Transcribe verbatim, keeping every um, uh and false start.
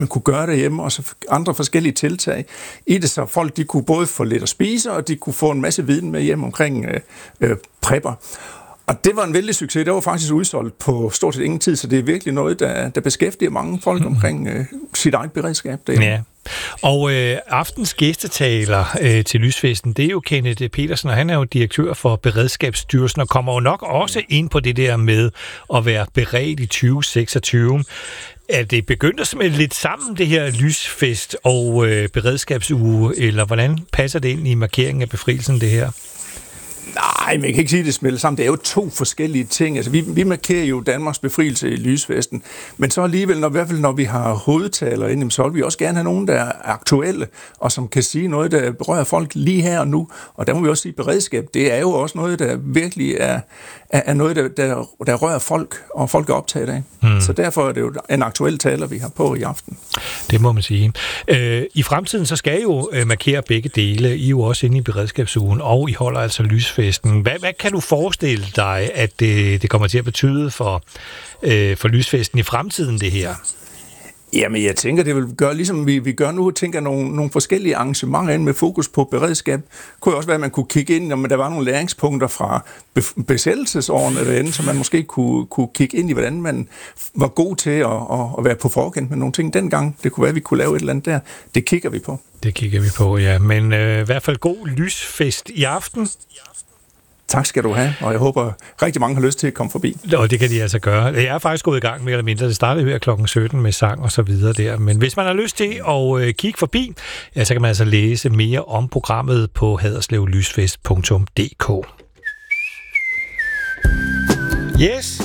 man kunne gøre derhjemme, og så andre forskellige tiltag i det, så folk de kunne både få lidt at spise, og de kunne få en masse viden med hjem omkring øh, øh, prepper. Og det var en vældig succes. Det var faktisk udsolgt på stort set ingen tid, så det er virkelig noget, der, der beskæftiger mange folk omkring øh, sit eget beredskab. Derhjemme. Ja. Og øh, aftens gæstetaler øh, til Lysfesten, det er jo Kenneth Petersen, og han er jo direktør for Beredskabsstyrelsen, og kommer jo nok også ind på det der med at være beredt i tyve seksogtyve. Er det begyndt at smelte lidt sammen, det her lysfest og øh, beredskabsuge, eller hvordan passer det ind i markeringen af befrielsen, det her? Nej, men jeg kan ikke sige, at det smelter sammen. Det er jo to forskellige ting. Altså, vi, vi markerer jo Danmarks befrielse i lysfesten, men så alligevel, når, i hvert fald når vi har hovedtaler inde, så vil vi også gerne have nogen, der er aktuelle, og som kan sige noget, der berører folk lige her og nu. Og der må vi også sige, beredskab, det er jo også noget, der virkelig er, er, er noget, der, der, der rører folk, og folk er optaget af. Hmm. Så derfor er det jo en aktuel taler, vi har på i aften. Det må man sige. Øh, I fremtiden, så skal I jo øh, markere begge dele. I er jo også inde i beredskabsugen, og I holder altså lysfesten. Hvad, hvad kan du forestille dig, at det, det kommer til at betyde for, øh, for lysfesten i fremtiden, det her? Jamen, jeg tænker, det vil gøre, ligesom vi, vi gør nu, tænker nogle, nogle forskellige arrangementer ind med fokus på beredskab. Det kunne også være, at man kunne kigge ind, om der var nogle læringspunkter fra besættelsesårene derinde, så man måske kunne, kunne kigge ind i, hvordan man var god til at, at, at være på forkant med nogle ting dengang. Det kunne være, at vi kunne lave et eller andet der. Det kigger vi på. Det kigger vi på, ja. Men øh, i hvert fald god lysfest i aften. Tak skal du have, og jeg håber, rigtig mange har lyst til at komme forbi. Og det kan de altså gøre. Jeg er faktisk gået i gang mere eller mindre. Det startede her klokken sytten med sang og så videre der. Men hvis man har lyst til at øh, kigge forbi, ja, så kan man altså læse mere om programmet på haderslevlysfest punktum d k. Yes!